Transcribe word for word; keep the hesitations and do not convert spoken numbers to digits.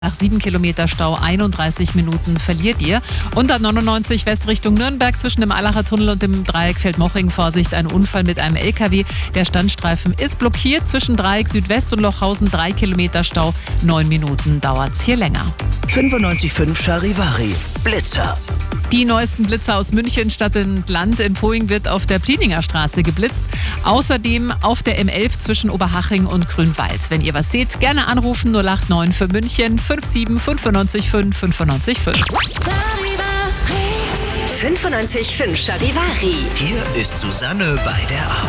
Nach sieben Kilometer Stau einunddreißig Minuten verliert ihr. Und an neunundneunzig West Richtung Nürnberg zwischen dem Allacher Tunnel und dem Dreieck Feldmoching. Vorsicht, ein Unfall mit einem L K W. Der Standstreifen ist blockiert zwischen Dreieck Südwest und Lochhausen. Drei Kilometer Stau, neun Minuten dauert's hier länger. fünfundneunzig Komma fünf Charivari. Blitzer. Die neuesten Blitzer aus München, Stadt und Land. In Poing wird auf der Plininger Straße geblitzt. Außerdem auf der M elf zwischen Oberhaching und Grünwald. Wenn ihr was seht, gerne anrufen null acht neun für München fünf sieben fünf neun fünf fünf neun fünf. fünfundneunzig Komma fünf Charivari. Hier ist Susanne bei der Arbeit.